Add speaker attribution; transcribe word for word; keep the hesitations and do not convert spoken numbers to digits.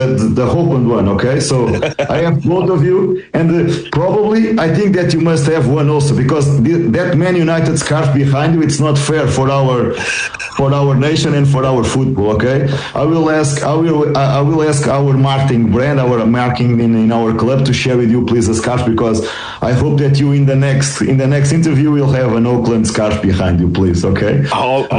Speaker 1: the, the Oakland one, okay? So I have both of you, and uh, probably I think that you must have one also, because the, that Man United scarf behind you, it's not fair for our for our nation and for our football, okay? I will ask I will I will ask our marketing brand, our marketing in, in our club to share with you, please, a scarf, because I hope that you in the next in the next interview will have an Oakland scarf behind you, please, okay?
Speaker 2: I'll,